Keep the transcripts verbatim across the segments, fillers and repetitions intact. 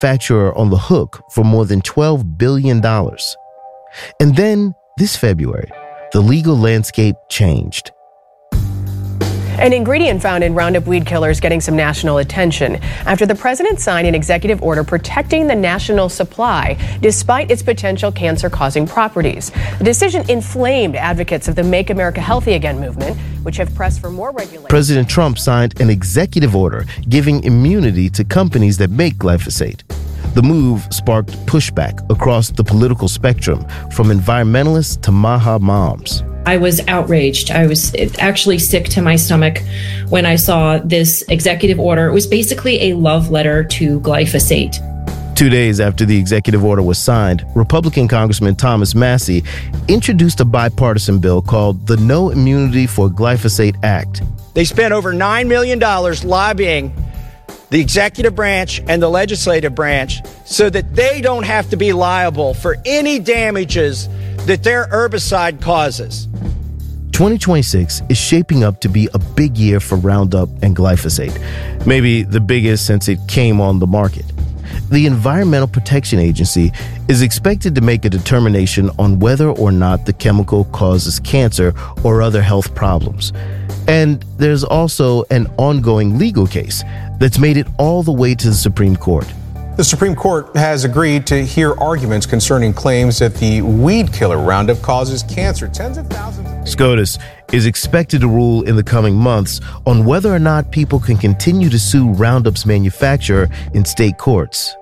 manufacturer on the hook for more than twelve billion dollars. And then, this February, the legal landscape changed. An ingredient found in Roundup weed killer is getting some national attention after the president signed an executive order protecting the national supply despite its potential cancer-causing properties. The decision inflamed advocates of the Make America Healthy Again movement, which have pressed for more regulation. President Trump signed an executive order giving immunity to companies that make glyphosate. The move sparked pushback across the political spectrum, from environmentalists to Maha moms. I was outraged. I was actually sick to my stomach when I saw this executive order. It was basically a love letter to glyphosate. Two days after the executive order was signed, Republican Congressman Thomas Massie introduced a bipartisan bill called the No Immunity for Glyphosate Act. They spent over nine million dollars lobbying the executive branch and the legislative branch so that they don't have to be liable for any damages that their herbicide causes. twenty twenty-six is shaping up to be a big year for Roundup and glyphosate, maybe the biggest since it came on the market. The Environmental Protection Agency is expected to make a determination on whether or not the chemical causes cancer or other health problems. And there's also an ongoing legal case that's made it all the way to the Supreme Court. The Supreme Court has agreed to hear arguments concerning claims that the weed killer Roundup causes cancer. Tens of thousands of SCOTUS is expected to rule in the coming months on whether or not people can continue to sue Roundup's manufacturer in state courts.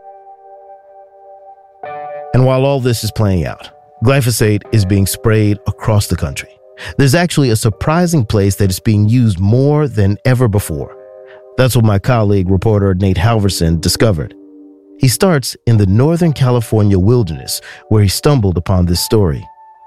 And while all this is playing out, glyphosate is being sprayed across the country. There's actually a surprising place that is being used more than ever before. That's what my colleague, reporter Nate Halverson, discovered. He starts in the Northern California wilderness, where he stumbled upon this story.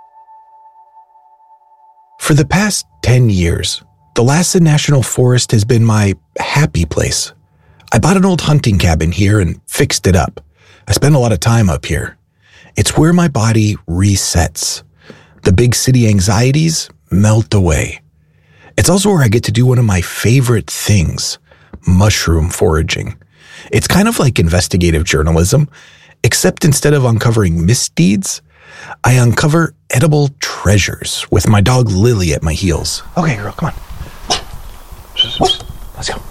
For the past ten years, the Lassen National Forest has been my happy place. I bought an old hunting cabin here and fixed it up. I spend a lot of time up here. It's where my body resets. The big city anxieties melt away. It's also where I get to do one of my favorite things, mushroom foraging. It's kind of like investigative journalism, except instead of uncovering misdeeds, I uncover edible treasures with my dog Lily at my heels. Okay, girl, come on. Let's go.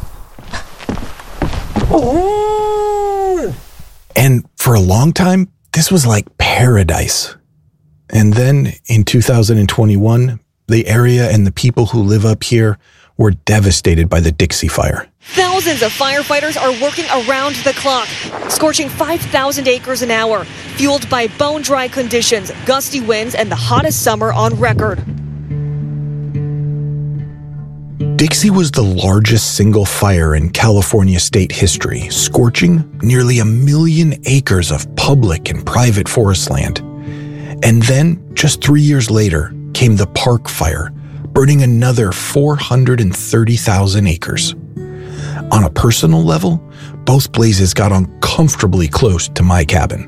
And for a long time, this was like paradise. And then in two thousand twenty-one, the area and the people who live up here were devastated by the Dixie Fire. Thousands of firefighters are working around the clock, scorching five thousand acres an hour, fueled by bone-dry conditions, gusty winds, and the hottest summer on record. Dixie was the largest single fire in California state history, scorching nearly a million acres of public and private forest land. And then, just three years later, came the Park Fire, burning another four hundred thirty thousand acres. On a personal level, both blazes got uncomfortably close to my cabin.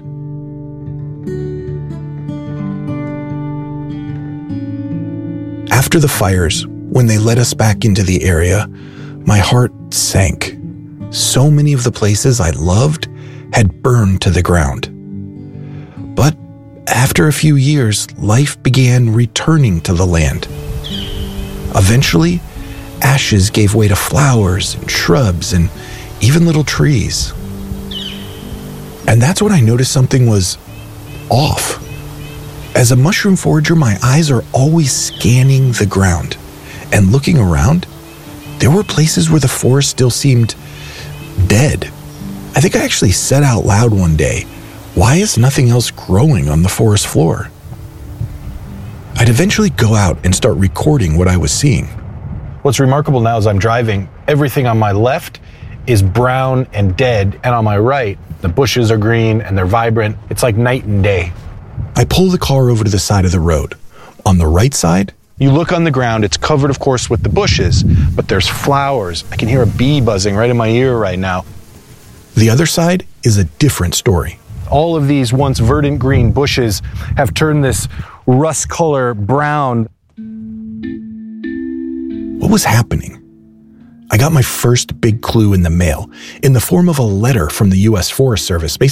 After the fires, when they let us back into the area, my heart sank. So many of the places I loved had burned to the ground. But after a few years, life began returning to the land. Eventually, ashes gave way to flowers and shrubs and even little trees. And that's when I noticed something was off. As a mushroom forager, my eyes are always scanning the ground. And looking around, there were places where the forest still seemed dead. I think I actually said out loud one day, "Why is nothing else growing on the forest floor?" I'd eventually go out and start recording what I was seeing. What's remarkable now is I'm driving, everything on my left is brown and dead, and on my right, the bushes are green and they're vibrant. It's like night and day. I pull the car over to the side of the road. On the right side, you look on the ground, it's covered, of course, with the bushes, but there's flowers. I can hear a bee buzzing right in my ear right now. The other side is a different story. All of these once verdant green bushes have turned this rust color brown. What was happening? I got my first big clue in the mail, in the form of a letter from the U S Forest Service,